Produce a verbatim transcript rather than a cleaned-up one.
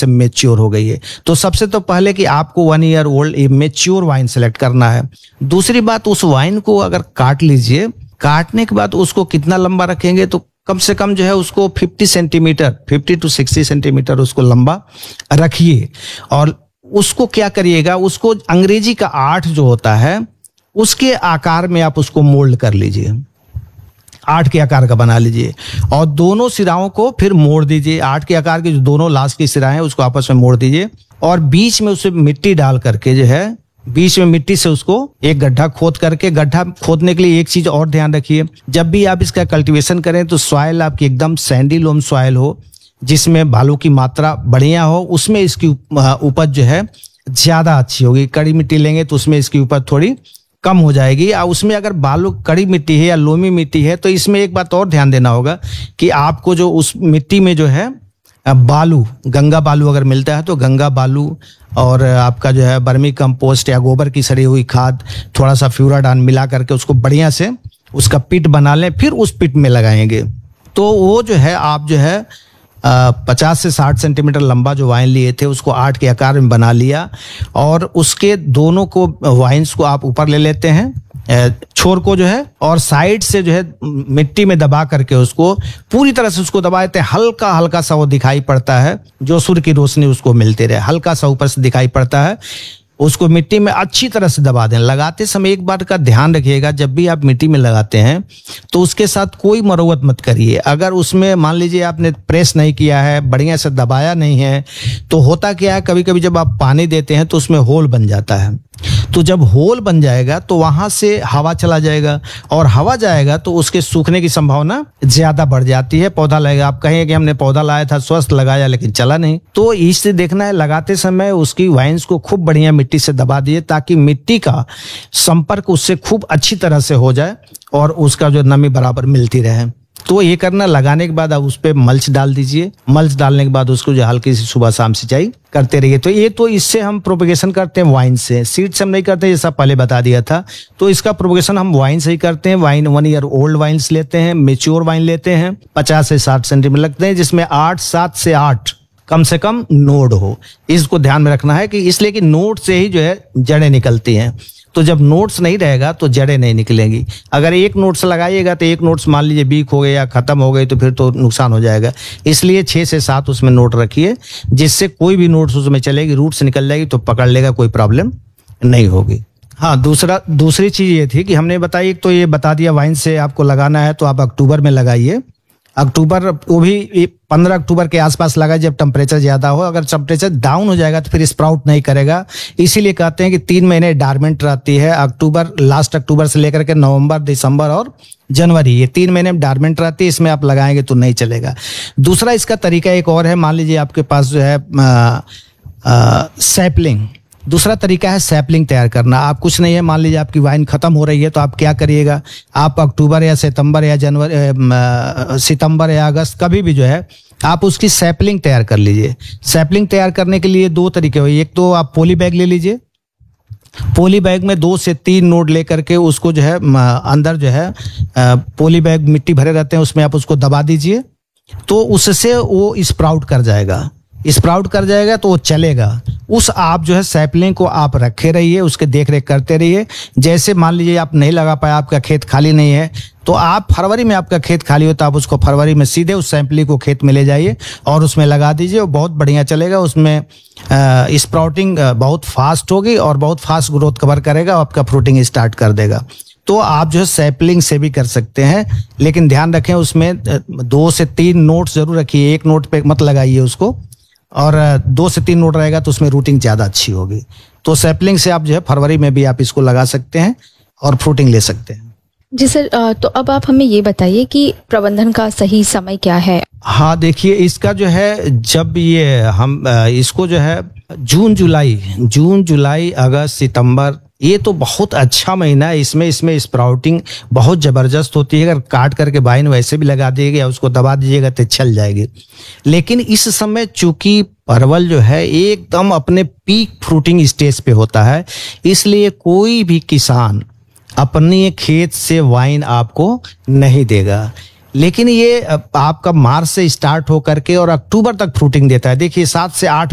से मेच्योर हो गई है। तो सबसे तो पहले कि आपको one year old mature wine select करना है। दूसरी बात, उस वाइन को अगर काट लीजिए, काटने के बाद उसको कितना लंबा रखेंगे तो कम से कम जो है उसको fifty centimetre fifty to sixty centimetre उसको लंबा रखिए। और उसको क्या करिएगा, उसको अंग्रेजी का आठ जो होता है उसके आकार में आप उसको मोल्ड कर लीजिए, आठ के आकार का बना लीजिए और दोनों सिराओं को फिर मोड़ दीजिए। आठ के आकार के जो दोनों लास्ट की सिराएं हैं उसको आपस में मोड़ दीजिए और बीच में उसे मिट्टी डाल करके जो है बीच में मिट्टी से उसको एक गड्ढा खोद करके, गड्ढा खोदने के लिए एक चीज और ध्यान रखिए, जब भी आप इसका कल्टीवेशन करें तो सॉइल आपकी एकदम सैंडी लोम सॉइल हो, जिसमें बालू की मात्रा बढ़िया हो, उसमें इसकी उपज जो है ज्यादा अच्छी होगी। कड़ी मिट्टी लेंगे तो उसमें इसकी उपज थोड़ी कम हो जाएगी। और उसमें अगर बालू कड़ी मिट्टी है या लोमी मिट्टी है तो इसमें एक बात और ध्यान देना होगा कि आपको जो उस मिट्टी में जो है बालू, गंगा बालू अगर मिलता है तो गंगा बालू और आपका जो है बर्मी कंपोस्ट या गोबर की सड़ी हुई खाद, थोड़ा सा फ्यूराडान मिला करके उसको बढ़िया से उसका पिट बना लें, फिर उस पिट में लगाएंगे तो वो जो है आप जो है पचास से साठ सेंटीमीटर लंबा जो वाइन लिए थे उसको आठ के आकार में बना लिया और उसके दोनों को वाइन्स को आप ऊपर ले लेते हैं, छोर को जो है, और साइड से जो है मिट्टी में दबा करके उसको पूरी तरह से उसको दबा देते हैं। हल्का हल्का सा वो दिखाई पड़ता है, जो सूर्य की रोशनी उसको मिलती रहे, हल्का सा ऊपर से दिखाई पड़ता है, उसको मिट्टी में अच्छी तरह से दबा दें। लगाते समय एक बात का ध्यान रखिएगा, जब भी आप मिट्टी में लगाते हैं तो उसके साथ कोई मरम्मत मत करिए। अगर उसमें मान लीजिए आपने प्रेस नहीं किया है, बढ़िया से दबाया नहीं है, तो होता क्या है, कभी कभी जब आप पानी देते हैं तो उसमें होल बन जाता है। तो जब होल बन जाएगा तो वहां से हवा चला जाएगा और हवा जाएगा तो उसके सूखने की संभावना ज्यादा बढ़ जाती है। पौधा लगेगा, आप कहेंगे कि हमने पौधा लाया था, स्वस्थ लगाया, लेकिन चला नहीं। तो इससे देखना है, लगाते समय उसकी वाइन्स को खूब बढ़िया मिट्टी से दबा दिए ताकि मिट्टी का संपर्क उससे खूब अच्छी तरह से हो जाए और उसका जो नमी बराबर मिलती रहे। तो ये करना, लगाने के बाद आप उस पर मल्च डाल दीजिए। मल्च डालने के बाद उसको जो हल्की सी सुबह शाम सिंचाई करते रहिए। तो ये तो इससे हम प्रोपेगेशन करते हैं वाइन से, सीड से हम नहीं करते, जैसा पहले बता दिया था। तो इसका प्रोपेगेशन हम वाइन से ही करते हैं। Wine one year old wines लेते हैं, मेच्योर वाइन लेते हैं, पचास से साठ सेंटीमीटर लगते हैं, जिसमें आठ सात से आठ कम से कम नोड हो। इसको ध्यान में रखना है कि इसलिए कि नोड से ही जो है जड़ें निकलती हैं। तो जब नोट्स नहीं रहेगा तो जड़ें नहीं निकलेंगी। अगर एक नोट्स लगाइएगा तो एक नोट्स मान लीजिए वीक हो गए या खत्म हो गए तो फिर तो नुकसान हो जाएगा। इसलिए छः से सात उसमें नोट रखिए, जिससे कोई भी नोट्स उसमें चलेगी, रूट से निकल जाएगी तो पकड़ लेगा, कोई प्रॉब्लम नहीं होगी। हाँ, दूसरा दूसरी चीज ये थी कि हमने बताई, एक तो ये बता दिया वाइन से आपको लगाना है तो आप अक्टूबर में लगाइए। अक्टूबर, वो भी पंद्रह अक्टूबर के आसपास लगा जब टेम्परेचर ज्यादा हो। अगर टेम्परेचर डाउन हो जाएगा तो फिर स्प्राउट नहीं करेगा। इसीलिए कहते हैं कि तीन महीने डार्मेंट रहती है। अक्टूबर, लास्ट अक्टूबर से लेकर के नवंबर, दिसंबर और जनवरी, ये तीन महीने में डार्मेंट रहती है। इसमें आप लगाएंगे तो नहीं चलेगा। दूसरा इसका तरीका एक और है, मान लीजिए आपके पास जो है सैपलिंग, दूसरा तरीका है सैपलिंग तैयार करना। आप कुछ नहीं है, मान लीजिए आपकी वाइन खत्म हो रही है तो आप क्या करिएगा, आप अक्टूबर या सितंबर या जनवरी, सितंबर या अगस्त, कभी भी जो है आप उसकी सैपलिंग तैयार कर लीजिए। सैपलिंग तैयार करने के लिए दो तरीके हुए, एक तो आप पॉली बैग ले लीजिए, पॉली बैग में दो से तीन नोड लेकर के उसको जो है अंदर जो है पॉली बैग मिट्टी भरे रहते हैं, उसमें आप उसको दबा दीजिए तो उससे वो स्प्राउट कर जाएगा। स्प्राउट कर जाएगा तो वो चलेगा। उस आप जो है सैपलिंग को आप रखे रहिए, उसके देख रेख करते रहिए। जैसे मान लीजिए आप नहीं लगा पाया, आपका खेत खाली नहीं है, तो आप फरवरी में, आपका खेत खाली हो तो आप उसको फरवरी में सीधे उस सैंपलिंग को खेत में ले जाइए और उसमें लगा दीजिए। वो बहुत बढ़िया चलेगा। उसमें स्प्राउटिंग बहुत फास्ट होगी और बहुत फास्ट ग्रोथ कवर करेगा, आपका फ्रूटिंग स्टार्ट कर देगा। तो आप जो है सैपलिंग से भी कर सकते हैं, लेकिन ध्यान रखें उसमें दो से तीन नोट जरूर रखिए। एक नोट पे मत लगाइए उसको, और दो से तीन नोट रहेगा तो उसमें रूटिंग ज्यादा अच्छी होगी। तो सैपलिंग से आप जो है फरवरी में भी आप इसको लगा सकते हैं और फ्रूटिंग ले सकते हैं। जी सर, तो अब आप हमें ये बताइए कि प्रबंधन का सही समय क्या है? हाँ, देखिए इसका जो है, जब ये हम इसको जो है जून जुलाई जून जुलाई अगस्त सितंबर, ये तो बहुत अच्छा महीना है। इसमें इसमें स्प्राउटिंग बहुत जबरदस्त होती है। अगर काट करके वाइन वैसे भी लगा दीजिएगा या उसको दबा दीजिएगा तो चल जाएगी। लेकिन इस समय चूंकि परवल जो है एकदम अपने पीक फ्रूटिंग स्टेज पे होता है, इसलिए कोई भी किसान अपने खेत से वाइन आपको नहीं देगा। लेकिन ये आपका मार्च से स्टार्ट होकर के और अक्टूबर तक फ्रूटिंग देता है। देखिए सात से आठ